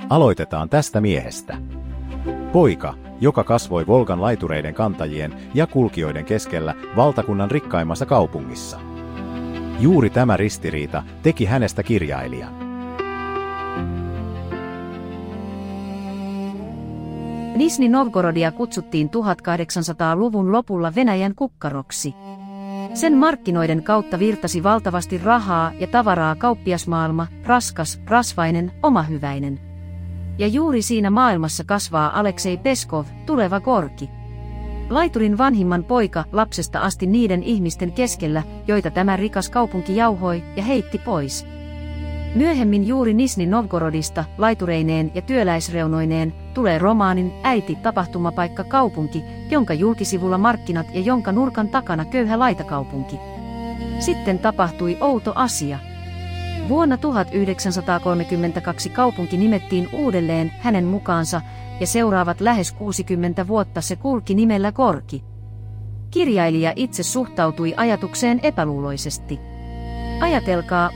Aloitetaan tästä miehestä. Poika, joka kasvoi Volgan laitureiden kantajien ja kulkijoiden keskellä valtakunnan rikkaimmassa kaupungissa. Juuri tämä ristiriita teki hänestä kirjailijan. Nižni Novgorodia kutsuttiin 1800-luvun lopulla Venäjän kukkaroksi. Sen markkinoiden kautta virtasi valtavasti rahaa ja tavaraa kauppiasmaailma, raskas, rasvainen, omahyväinen. Ja juuri siinä maailmassa kasvaa Aleksei Peskov, tuleva Gorki. Laiturin vanhimman poika lapsesta asti niiden ihmisten keskellä, joita tämä rikas kaupunki jauhoi ja heitti pois. Myöhemmin juuri Nižni Novgorodista, laitureineen ja työläisreunoineen, tulee romaanin Äiti tapahtumapaikka kaupunki, jonka julkisivulla markkinat ja jonka nurkan takana köyhä laitakaupunki. Sitten tapahtui outo asia. Vuonna 1932 kaupunki nimettiin uudelleen hänen mukaansa, ja seuraavat lähes 60 vuotta se kulki nimellä Gorki. Kirjailija itse suhtautui ajatukseen epäluuloisesti. Ajatelkaa,